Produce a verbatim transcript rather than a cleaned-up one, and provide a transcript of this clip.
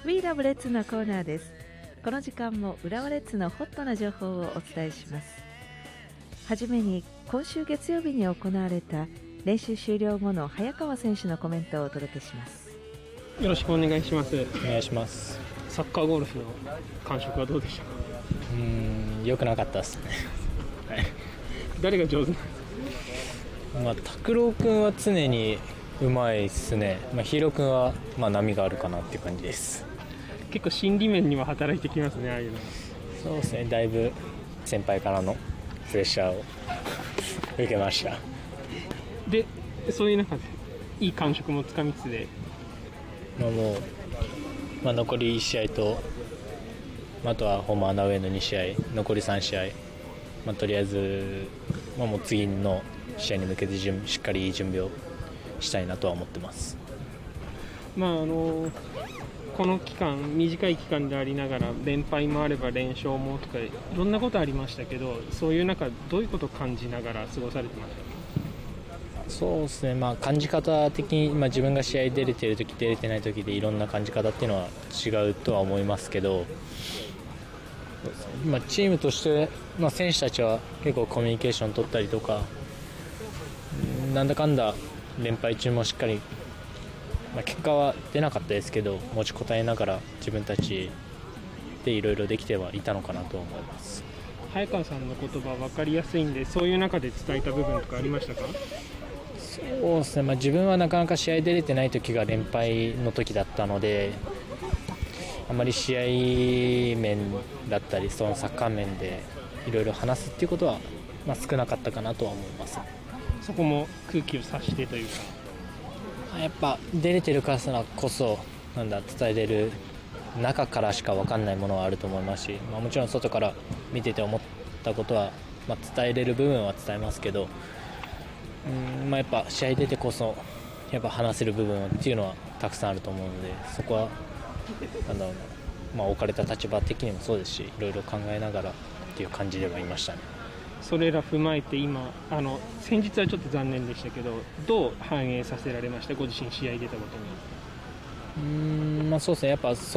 We Love Reds のコーナーです。この時間も浦和レッズのホットな情報をお伝えします。はじめに今週月曜日に行われた練習終了後の早川選手のコメントをお届けします。 よろしくお願いします。 お願いします。 サッカーゴルフの感触はどうでしたか？ うーん、良くなかったですね。はい、 誰が上手なんですか？ まあ、拓郎君は常にうまいですね。まあ、ヒーロー君はまあ波があるかなっていう感じです。 結構心理面には働いてきますね、ああいうの。 そうですね、だいぶ先輩からのプレッシャーを受けました。 で、そういう中でいい感触もつかみつつで、 まあ、もう、まあ、残りいち試合と、あとはホームアンダーウェイのに試合、残りさん試合、まあ、とりあえず、まあ、もう次の試合に向けてしっかりいい準備をしたいなとは思ってます。 まああのこの期間、短い期間でありながら連敗もあれば連勝もとかいろんなことありましたけど、そういう中どういうことを感じながら過ごされてましたか？ そうですね、まあ、感じ方的に、まあ、自分が試合出れてるとき出れてないときでいろんな感じ方っていうのは違うとは思いますけど、まあ、チームとして、まあ、選手たちは結構コミュニケーション取ったりとか、なんだかんだ連敗中もしっかり、まあ、結果は出なかったですけど持ちこたえながら自分たちでいろいろできてはいたのかなと思います。 早川さんの言葉分かりやすいんで、そういう中で伝えた部分とかありましたか？ そうですね、まあ、自分はなかなか試合出れてない時が連敗の時だったので、あまり試合面だったりそのサッカー面でいろいろ話すっていうことは、まあ、少なかったかなとは思います。 そこも空気を察してというか、 やっぱ出れてるからこそなんだ伝えれる中からしか分かんないものはあると思いますし、まあ、もちろん外から見てて思ったことは、まあ、伝えれる部分は伝えますけど、うん、まあ、やっぱ試合出てこそやっぱ話せる部分っていうのはたくさんあると思うので、そこはなんだろうな、まあ、置かれた立場的にもそうですし、いろいろ考えながらっていう感じではいましたね。 それら踏まえて今あの先日はちょっと残念でしたけど、どう反映させられました？ご自身試合出たことに。 うーん、まあ、そうですね、やっぱ